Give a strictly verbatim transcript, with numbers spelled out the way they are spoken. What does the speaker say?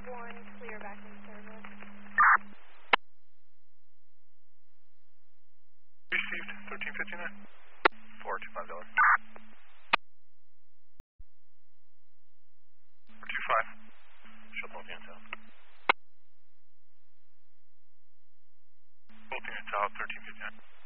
five one, clear back in service. Received, thirteen fifty-nine. four two five Dollar. four two five. Shuttle Intel. Both Intel, thirteen fifty-nine.